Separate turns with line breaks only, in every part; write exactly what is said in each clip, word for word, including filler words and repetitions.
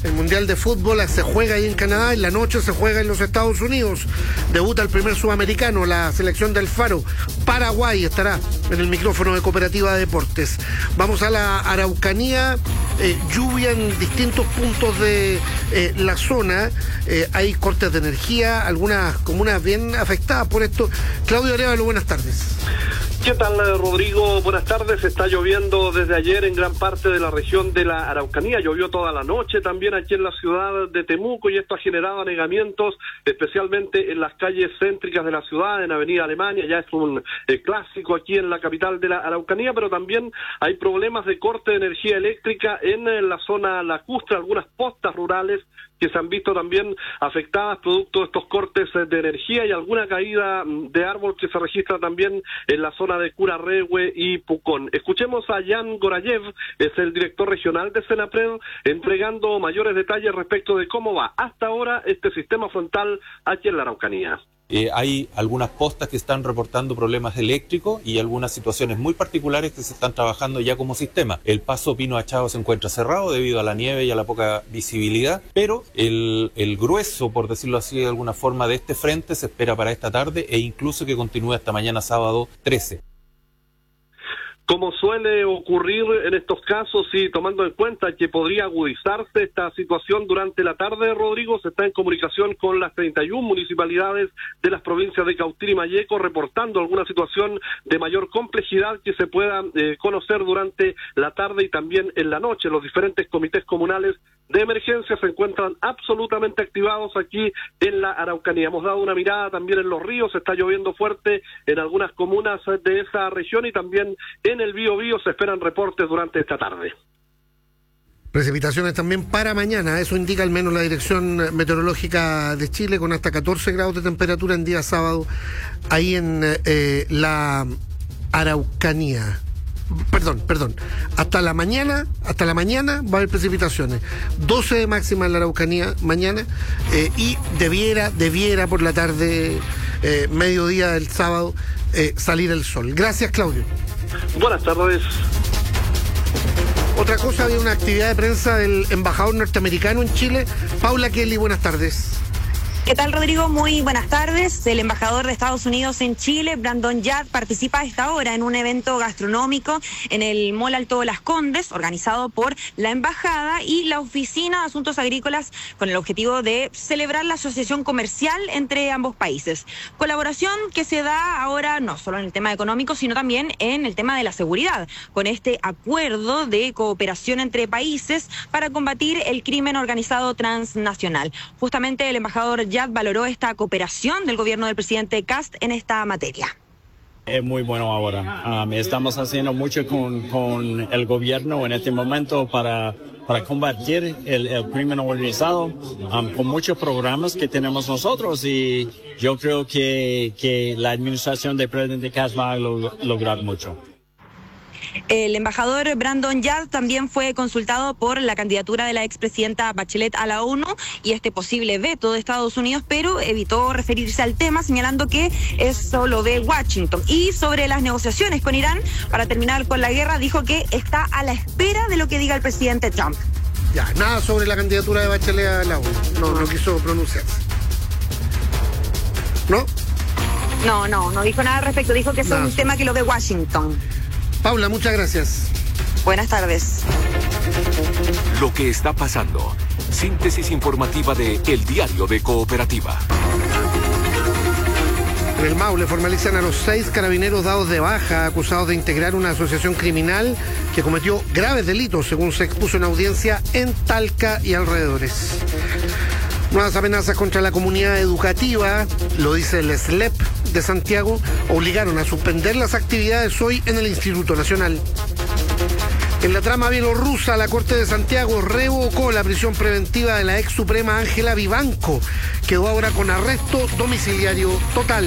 El Mundial de Fútbol se juega ahí en Canadá, en la noche se juega en los Estados Unidos. Debuta el primer sudamericano, la selección del Faro. Paraguay estará en el micrófono de Cooperativa de Deportes. Vamos a la Araucanía, eh, lluvia en distintos puntos de eh, la zona. Eh, hay cortes de energía, algunas comunas bien afectadas por esto. Claudio Arévalo, buenas tardes.
¿Qué tal, Rodrigo? Buenas tardes. Está lloviendo desde ayer en gran parte de la región de la Araucanía. Llovió toda la noche también aquí en la ciudad de Temuco y esto ha generado anegamientos, especialmente en las calles céntricas de la ciudad, en Avenida Alemania. Ya es un eh, clásico aquí en la capital de la Araucanía, pero también hay problemas de corte de energía eléctrica en, en la zona lacustre, algunas postas rurales que se han visto también afectadas producto de estos cortes de energía y alguna caída de árbol que se registra también en la zona de Curarrehue y Pucón. Escuchemos a Jan Gorayev, es el director regional de Senapred, entregando mayores detalles respecto de cómo va hasta ahora este sistema frontal aquí en la Araucanía.
Eh, hay algunas postas que están reportando problemas eléctricos y algunas situaciones muy particulares que se están trabajando ya como sistema. El paso Pino Achado se encuentra cerrado debido a la nieve y a la poca visibilidad, pero el, el grueso, por decirlo así de alguna forma, de este frente se espera para esta tarde e incluso que continúe hasta mañana sábado trece.
Como suele ocurrir en estos casos y tomando en cuenta que podría agudizarse esta situación durante la tarde, Rodrigo, se está en comunicación con las treinta y una municipalidades de las provincias de Cautín y Malleco, reportando alguna situación de mayor complejidad que se pueda eh, conocer durante la tarde y también en la noche. Los diferentes comités comunales de emergencia se encuentran absolutamente activados aquí en la Araucanía. Hemos dado una mirada también en los ríos, está lloviendo fuerte en algunas comunas de esa región y también en el Biobío se esperan reportes durante esta tarde.
Precipitaciones también para mañana, eso indica al menos la Dirección Meteorológica de Chile, con hasta catorce grados de temperatura en día sábado, ahí en eh, la Araucanía. Perdón, perdón, hasta la mañana, hasta la mañana va a haber precipitaciones, doce de máxima en la Araucanía mañana, eh, y debiera, debiera por la tarde, eh, mediodía del sábado, eh, salir el sol. Gracias, Claudio.
Buenas tardes.
Otra cosa, había una actividad de prensa del embajador norteamericano en Chile. Paula Kelly, buenas tardes.
¿Qué tal, Rodrigo? Muy buenas tardes. El embajador de Estados Unidos en Chile, Brandon Yard, participa a esta hora en un evento gastronómico en el Mall Alto de Las Condes, organizado por la Embajada y la Oficina de Asuntos Agrícolas, con el objetivo de celebrar la asociación comercial entre ambos países. Colaboración que se da ahora no solo en el tema económico, sino también en el tema de la seguridad, con este acuerdo de cooperación entre países para combatir el crimen organizado transnacional. Justamente el embajador Yard valoró esta cooperación del gobierno del presidente Kast en esta materia.
Es muy bueno ahora. Um, estamos haciendo mucho con, con el gobierno en este momento para, para combatir el, el crimen organizado, um, con muchos programas que tenemos nosotros y yo creo que, que la administración del presidente Kast va a log- lograr mucho.
El embajador Brandon Yard también fue consultado por la candidatura de la expresidenta Bachelet a la ONU y este posible veto de Estados Unidos, pero evitó referirse al tema, señalando que eso lo ve Washington. Y sobre las negociaciones con Irán para terminar con la guerra, dijo que está a la espera de lo que diga el presidente Trump.
Ya, nada sobre la candidatura de Bachelet a la ONU. No, no quiso pronunciarse. ¿No?
No, no, no dijo nada al respecto. Dijo que es un tema que lo ve Washington.
Paula, muchas gracias.
Buenas tardes.
Lo que está pasando. Síntesis informativa de El Diario de Cooperativa.
En el Maule formalizan a los seis carabineros dados de baja, acusados de integrar una asociación criminal que cometió graves delitos, según se expuso en audiencia en Talca y alrededores. Nuevas amenazas contra la comunidad educativa, lo dice el S L E P de Santiago, obligaron a suspender las actividades hoy en el Instituto Nacional. En la trama bielorrusa, la Corte de Santiago revocó la prisión preventiva de la ex suprema Ángela Vivanco. Quedó ahora con arresto domiciliario total.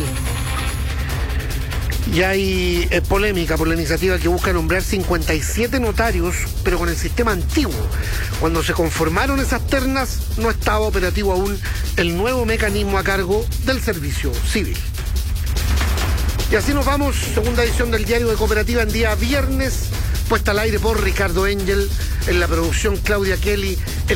Y hay eh, polémica por la iniciativa que busca nombrar cincuenta y siete notarios, pero con el sistema antiguo. Cuando se conformaron esas ternas, no estaba operativo aún el nuevo mecanismo a cargo del servicio civil. Y así nos vamos, segunda edición del Diario de Cooperativa en día viernes, puesta al aire por Ricardo Engel, en la producción Claudia Kelly.